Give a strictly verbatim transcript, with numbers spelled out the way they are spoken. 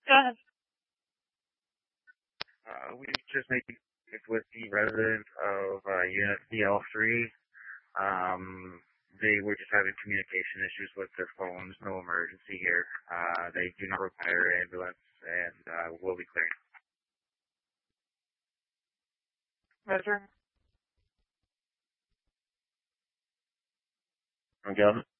Go ahead. Uh, we just made it with the resident of uh, Unit D L three. Um, they were just having communication issues with their phones. No emergency here. Uh, they do not require ambulance, and uh, will be cleared. Roger. Okay.